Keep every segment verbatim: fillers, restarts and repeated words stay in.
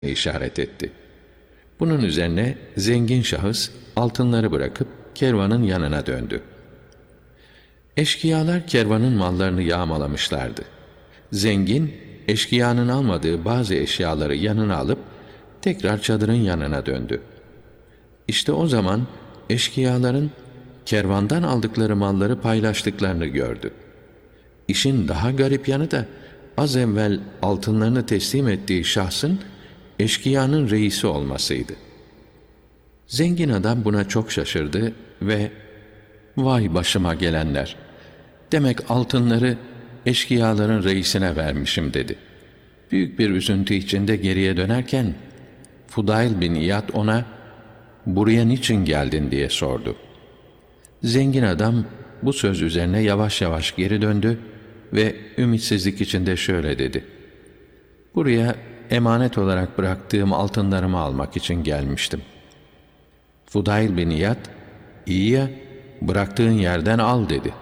işaret etti. Bunun üzerine zengin şahıs altınları bırakıp kervanın yanına döndü. Eşkıyalar kervanın mallarını yağmalamışlardı. Zengin, eşkıyanın almadığı bazı eşyaları yanına alıp tekrar çadırın yanına döndü. İşte o zaman eşkıyaların kervandan aldıkları malları paylaştıklarını gördü. İşin daha garip yanı da az evvel altınlarını teslim ettiği şahsın eşkıyanın reisi olmasıydı. Zengin adam buna çok şaşırdı ve "Vay başıma gelenler! Demek altınları eşkıyaların reisine vermişim." dedi. Büyük bir üzüntü içinde geriye dönerken Fudayl bin İyad ona "Buraya niçin geldin?" diye sordu. Zengin adam bu söz üzerine yavaş yavaş geri döndü ve ümitsizlik içinde şöyle dedi: "Buraya emanet olarak bıraktığım altınlarımı almak için gelmiştim." Fudayl bin İyad, "İyi ya, bıraktığın yerden al." dedi.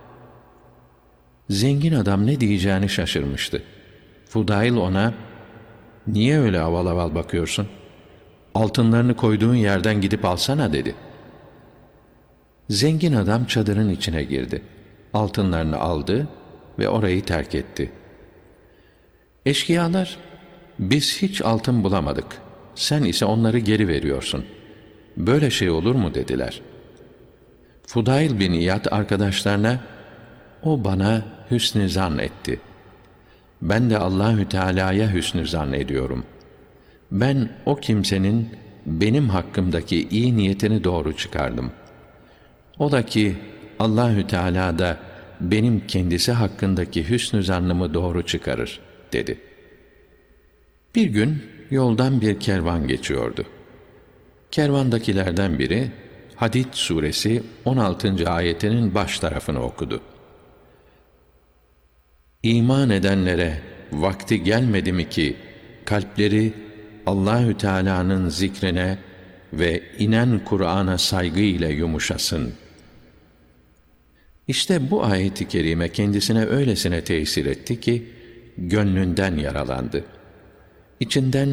Zengin adam ne diyeceğini şaşırmıştı. Fudayl ona, "Niye öyle aval aval bakıyorsun? Altınlarını koyduğun yerden gidip alsana." dedi. Zengin adam çadırın içine girdi. Altınlarını aldı ve orayı terk etti. Eşkıyalar, "Biz hiç altın bulamadık. Sen ise onları geri veriyorsun. Böyle şey olur mu?" dediler. Fudayl bin İyad arkadaşlarına, "O bana hüsnü zan etti. Ben de Allahü Teala'ya hüsnü zan ediyorum. Ben o kimsenin benim hakkımdaki iyi niyetini doğru çıkardım. O da ki Allahü Teala da benim kendisi hakkındaki hüsnü zannımı doğru çıkarır." dedi. Bir gün yoldan bir kervan geçiyordu. Kervandakilerden biri Hadid suresi on altıncı ayetinin baş tarafını okudu. "İman edenlere vakti gelmedi mi ki kalpleri Allahü Teala'nın zikrine ve inen Kur'an'a saygı ile yumuşasın." İşte bu ayet-i kerime kendisine öylesine tesir etti ki gönlünden yaralandı. İçinden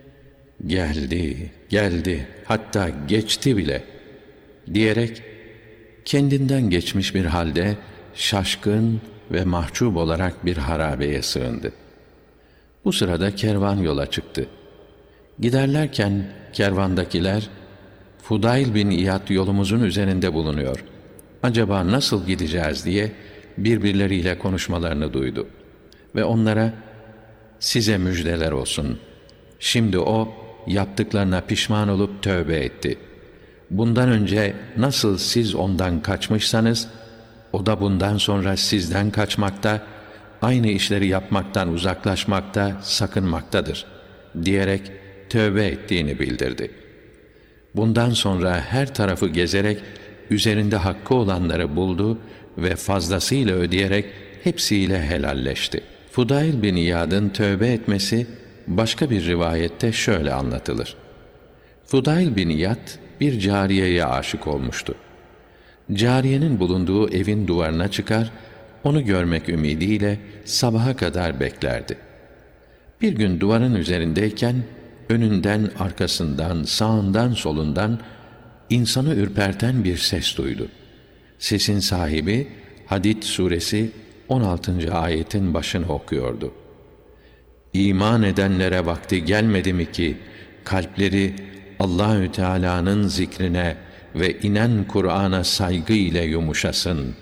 "Geldi, geldi, hatta geçti bile" diyerek kendinden geçmiş bir halde şaşkın ve mahcup olarak bir harabeye sığındı. Bu sırada kervan yola çıktı. Giderlerken kervandakiler, "Fudayl bin İyad yolumuzun üzerinde bulunuyor. Acaba nasıl gideceğiz?" diye birbirleriyle konuşmalarını duydu. Ve onlara, "Size müjdeler olsun. Şimdi o yaptıklarına pişman olup tövbe etti. Bundan önce nasıl siz ondan kaçmışsanız, o da bundan sonra sizden kaçmakta, aynı işleri yapmaktan uzaklaşmakta, sakınmaktadır." diyerek tövbe ettiğini bildirdi. Bundan sonra her tarafı gezerek üzerinde hakkı olanları buldu ve fazlasıyla ödeyerek hepsiyle helalleşti. Fudayl bin İyad'ın tövbe etmesi başka bir rivayette şöyle anlatılır. Fudayl bin İyad bir cariyeye aşık olmuştu. Cariyenin bulunduğu evin duvarına çıkar, onu görmek ümidiyle sabaha kadar beklerdi. Bir gün duvarın üzerindeyken önünden, arkasından, sağından, solundan insanı ürperten bir ses duydu. Sesin sahibi Hadid suresi on altıncı ayetin başını okuyordu. "İman edenlere vakti gelmedi mi ki kalpleri Allahü Teala'nın zikrine ve inen Kur'an'a saygı ile yumuşasın."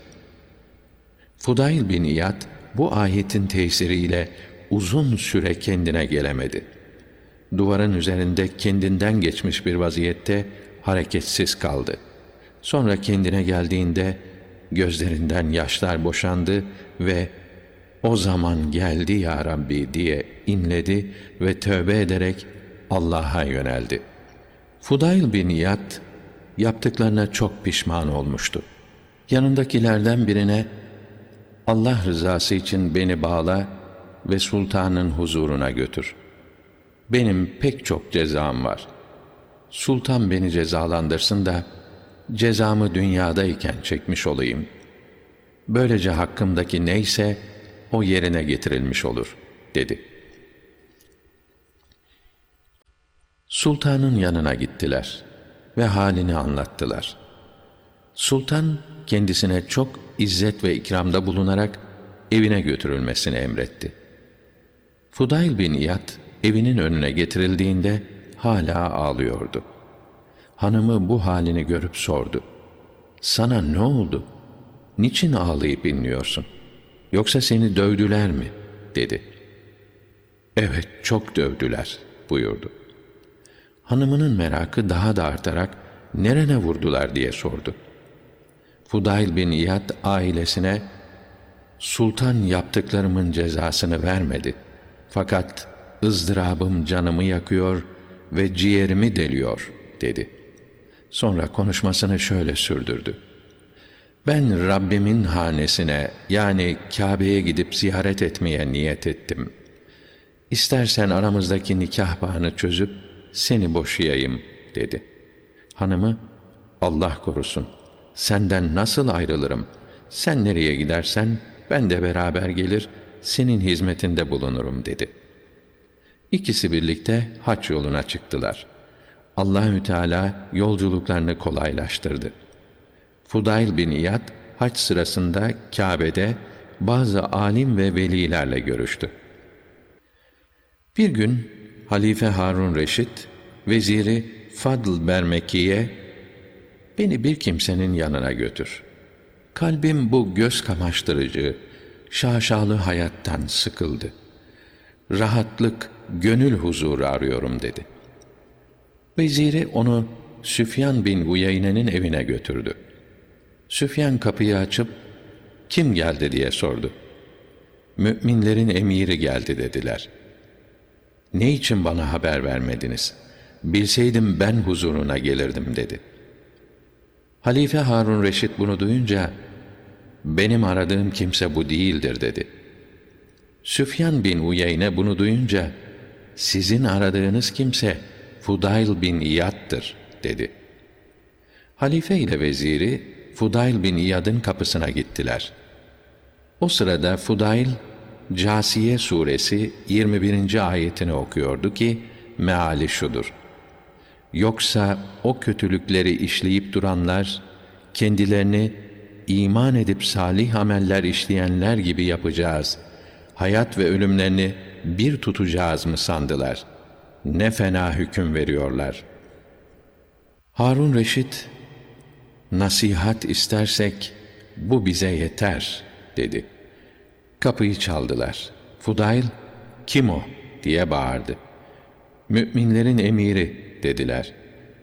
Fudayl bin İyad bu ayetin tesiriyle uzun süre kendine gelemedi. Duvarın üzerinde kendinden geçmiş bir vaziyette hareketsiz kaldı. Sonra kendine geldiğinde gözlerinden yaşlar boşandı ve "O zaman geldi ya Rabbi" diye inledi ve tövbe ederek Allah'a yöneldi. Fudayl bin İyad yaptıklarına çok pişman olmuştu. Yanındakilerden birine, "Allah rızası için beni bağla ve sultanın huzuruna götür. Benim pek çok cezam var. Sultan beni cezalandırsın da cezamı dünyadayken çekmiş olayım. Böylece hakkımdaki neyse o yerine getirilmiş olur." dedi. Sultanın yanına gittiler ve halini anlattılar. Sultan kendisine çok izzet ve ikramda bulunarak evine götürülmesini emretti. Fudayl bin İyad evinin önüne getirildiğinde hala ağlıyordu. Hanımı bu halini görüp sordu. "Sana ne oldu? Niçin ağlayıp inliyorsun? Yoksa seni dövdüler mi?" dedi. "Evet, çok dövdüler," buyurdu. Hanımının merakı daha da artarak "Nerene vurdular?" diye sordu. Fudayl bin İyad ailesine "Sultan yaptıklarımın cezasını vermedi. Fakat ızdırabım canımı yakıyor ve ciğerimi deliyor," dedi. Sonra konuşmasını şöyle sürdürdü. "Ben Rabbimin hanesine, yani Kâbe'ye gidip ziyaret etmeye niyet ettim. İstersen aramızdaki nikah bağını çözüp seni boşayayım," dedi. Hanımı, "Allah korusun, senden nasıl ayrılırım? Sen nereye gidersen ben de beraber gelir, senin hizmetinde bulunurum," dedi. İkisi birlikte hac yoluna çıktılar. Allahü Teala yolculuklarını kolaylaştırdı. Fudayl bin İyad hac sırasında Kâbe'de bazı alim ve velilerle görüştü. Bir gün Halife Harun Reşit, veziri Fadl Bermeki'ye "Beni bir kimsenin yanına götür. Kalbim bu göz kamaştırıcı, şaşalı hayattan sıkıldı. Rahatlık, gönül huzuru arıyorum," dedi. Veziri onu Süfyan bin Uyeyne'nin evine götürdü. Süfyan kapıyı açıp "Kim geldi?" diye sordu. "Mü'minlerin emiri geldi," dediler. "Ne için bana haber vermediniz? Bilseydim ben huzuruna gelirdim," dedi. Halife Harun Reşit bunu duyunca "Benim aradığım kimse bu değildir," dedi. Süfyan bin Uyeyne bunu duyunca "Sizin aradığınız kimse Fudayl bin İyad'dır," dedi. Halife ile veziri Fudayl bin İyad'ın kapısına gittiler. O sırada Fudayl, Câsiye suresi yirmi birinci ayetini okuyordu ki meali şudur: "Yoksa o kötülükleri işleyip duranlar kendilerini iman edip salih ameller işleyenler gibi yapacağız, hayat ve ölümlerini bir tutacağız mı sandılar? Ne fena hüküm veriyorlar." Harun Reşit, "Nasihat istersek bu bize yeter," dedi. Kapıyı çaldılar. Fudayl, "Kim o?" diye bağırdı. "Mü'minlerin emiri," dediler.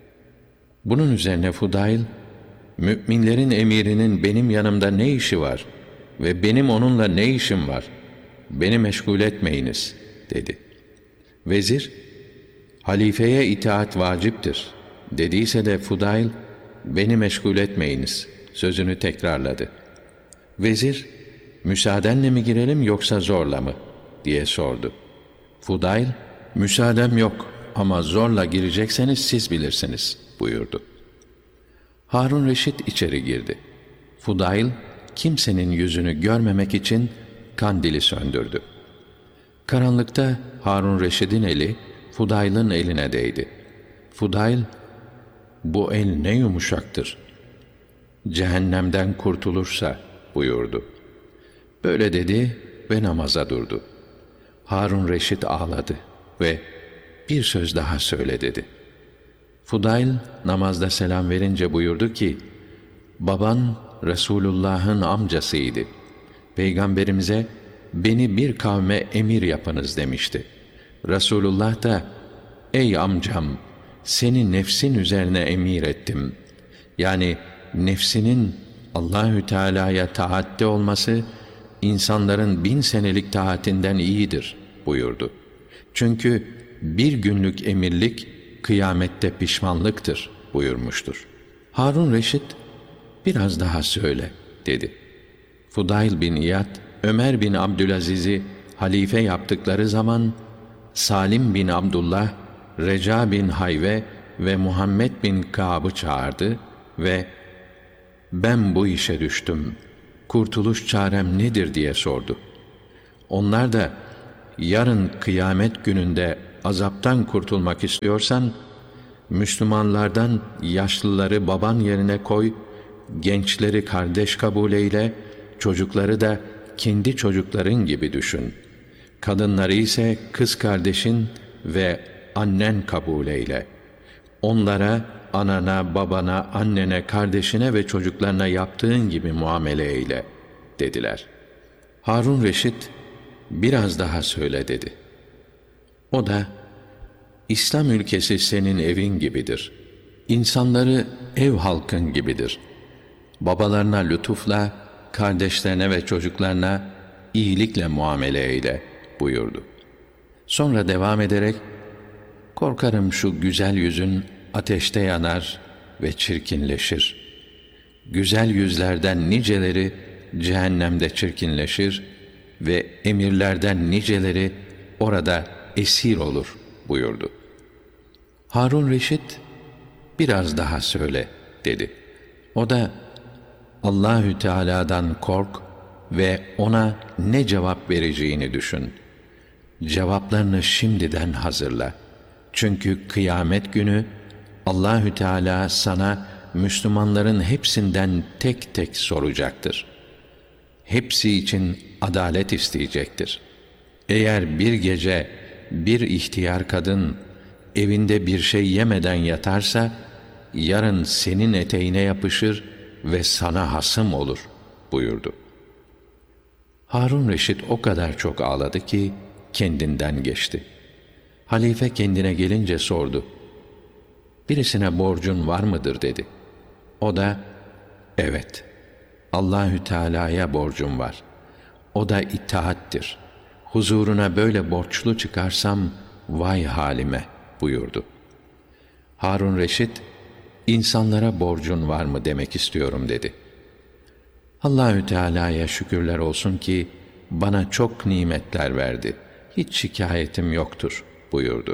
Bunun üzerine Fudayl, "Mü'minlerin emirinin benim yanımda ne işi var ve benim onunla ne işim var? Beni meşgul etmeyiniz," dedi. Vezir, "Halifeye itaat vaciptir," dediyse de Fudayl, "Beni meşgul etmeyiniz," sözünü tekrarladı. Vezir, "Müsaadenle mi girelim yoksa zorla mı?" diye sordu. Fudayl, "Müsaadem yok ama zorla girecekseniz siz bilirsiniz," buyurdu. Harun Reşit içeri girdi. Fudayl, kimsenin yüzünü görmemek için kandili söndürdü. Karanlıkta Harun Reşit'in eli Fudayl'ın eline değdi. Fudayl, "Bu el ne yumuşaktır. Cehennemden kurtulursa," buyurdu. Böyle dedi ve namaza durdu. Harun Reşit ağladı ve "Bir söz daha söyle," dedi. Fudayl namazda selam verince buyurdu ki, "Baban Resulullah'ın amcasıydı. Peygamberimize beni bir kavme emir yapınız demişti. Resulullah da, ey amcam, seni nefsin üzerine emir ettim. Yani nefsinin Allahü Teala'ya taatte olması insanların bin senelik taatinden iyidir," buyurdu. "Çünkü bir günlük emirlik kıyamette pişmanlıktır," buyurmuştur. Harun Reşit, "Biraz daha söyle," dedi. Fudayl bin İyad, Ömer bin Abdülaziz'i halife yaptıkları zaman Salim bin Abdullah, Reca bin Hayve ve Muhammed bin Kâb'ı çağırdı ve "Ben bu işe düştüm, kurtuluş çarem nedir?" diye sordu. Onlar da, "Yarın kıyamet gününde azaptan kurtulmak istiyorsan Müslümanlardan yaşlıları baban yerine koy, gençleri kardeş kabul eyle, çocukları da kendi çocukların gibi düşün. Kadınları ise kız kardeşin ve annen kabul eyle. Onlara, anana, babana, annene, kardeşine ve çocuklarına yaptığın gibi muamele eyle, dediler. Harun Reşit, biraz daha söyle dedi. O da, İslam ülkesi senin evin gibidir. İnsanları ev halkın gibidir. Babalarına lütufla, kardeşlerine ve çocuklarına iyilikle muamele eyle buyurdu. Sonra devam ederek, korkarım şu güzel yüzün ateşte yanar ve çirkinleşir. Güzel yüzlerden niceleri cehennemde çirkinleşir ve emirlerden niceleri orada esir olur buyurdu. Harun Reşit, biraz daha söyle dedi. O da, Allahü Teala'dan kork ve ona ne cevap vereceğini düşün. Cevaplarını şimdiden hazırla. Çünkü kıyamet günü Allahü Teala sana Müslümanların hepsinden tek tek soracaktır. Hepsi için adalet isteyecektir. Eğer bir gece bir ihtiyar kadın evinde bir şey yemeden yatarsa, yarın senin eteğine yapışır ve sana hasım olur buyurdu. Harun Reşit o kadar çok ağladı ki kendinden geçti. Halife kendine gelince sordu. Birisine borcun var mıdır dedi. O da, evet, Allahü Teala'ya borcum var. O da itaattir. Huzuruna böyle borçlu çıkarsam vay halime buyurdu. Harun Reşit, insanlara borcun var mı demek istiyorum dedi. Allahü Teala'ya şükürler olsun ki bana çok nimetler verdi. Hiç şikayetim yoktur buyurdu.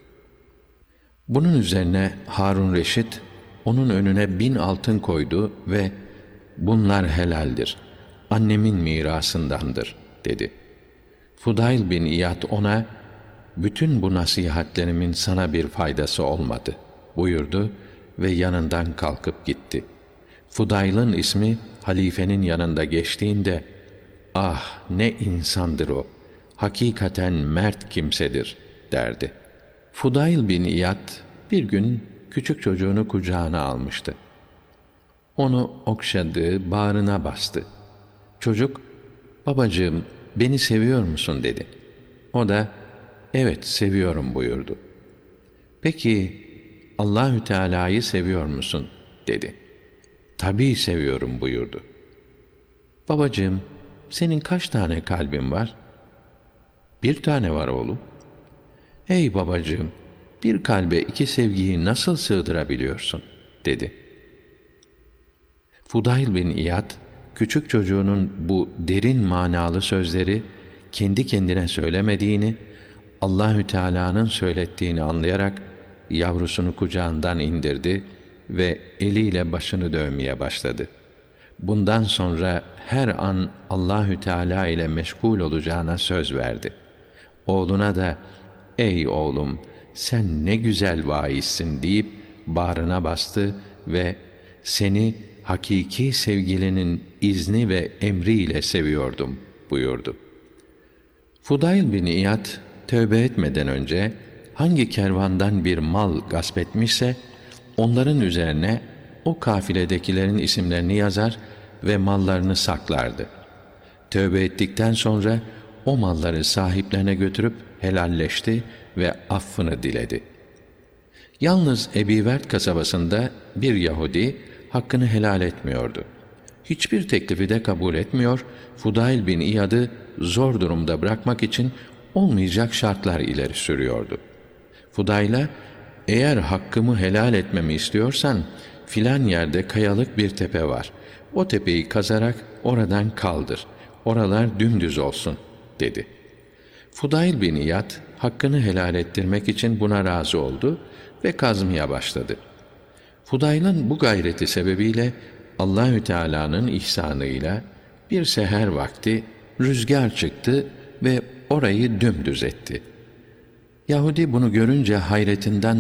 Bunun üzerine Harun Reşit onun önüne bin altın koydu ve bunlar helaldir, annemin mirasındandır dedi. Fudayl bin İyad ona, bütün bu nasihatlerimin sana bir faydası olmadı buyurdu ve yanından kalkıp gitti. Fudayl'ın ismi halifenin yanında geçtiğinde, ah ne insandır o, hakikaten mert kimsedir derdi. Fudayl bin İyad bir gün küçük çocuğunu kucağına almıştı. Onu okşadı, bağrına bastı. Çocuk, babacığım beni seviyor musun dedi. O da, evet seviyorum buyurdu. Peki Allahü Teala'yı seviyor musun dedi. Tabii seviyorum buyurdu. Babacığım, senin kaç tane kalbin var? Bir tane var oğlum. Ey babacığım, bir kalbe iki sevgiyi nasıl sığdırabiliyorsun dedi. Fudayl bin İyad, küçük çocuğunun bu derin manalı sözleri kendi kendine söylemediğini, Allahü Teala'nın söylettiğini anlayarak yavrusunu kucağından indirdi ve eliyle başını dövmeye başladı. Bundan sonra her an Allahü Teala ile meşgul olacağına söz verdi. Oğluna da, ey oğlum sen ne güzel vaizsin deyip bağrına bastı ve seni hakiki sevgilinin izni ve emriyle seviyordum buyurdu. Fudayl bin İyad tövbe etmeden önce hangi kervandan bir mal gasp etmişse onların üzerine o kafiledekilerin isimlerini yazar ve mallarını saklardı. Tövbe ettikten sonra o malları sahiplerine götürüp helalleşti ve affını diledi. Yalnız Ebivert kasabasında bir Yahudi hakkını helal etmiyordu. Hiçbir teklifi de kabul etmiyor, Fudayl bin İyad'ı zor durumda bırakmak için olmayacak şartlar ileri sürüyordu. Fudayl'a, eğer hakkımı helal etmemi istiyorsan, filan yerde kayalık bir tepe var. O tepeyi kazarak oradan kaldır. Oralar dümdüz olsun, dedi. Fudayl bin İyad, hakkını helal ettirmek için buna razı oldu ve kazmaya başladı. Fudayl'ın bu gayreti sebebiyle Allahü Teala'nın ihsanıyla bir seher vakti rüzgar çıktı ve orayı dümdüz etti. Yahudi bunu görünce hayretinden